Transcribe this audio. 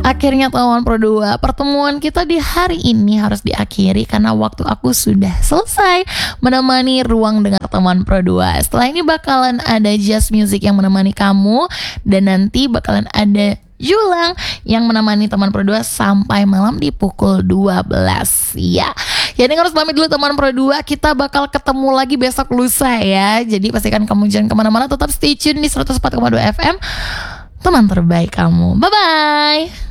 Akhirnya teman Pro 2, pertemuan kita di hari ini harus diakhiri karena waktu aku sudah selesai menemani ruang dengar teman Pro 2. Setelah ini bakalan ada jazz music yang menemani kamu, dan nanti bakalan ada Julang yang menemani teman Pro 2 sampai malam di pukul 12 ya. Jadi harus pamit dulu teman Pro 2. Kita bakal ketemu lagi besok lusa ya. Jadi pastikan kamu jangan kemana-mana, tetap stay tune di 104,2 FM, teman terbaik kamu. Bye bye.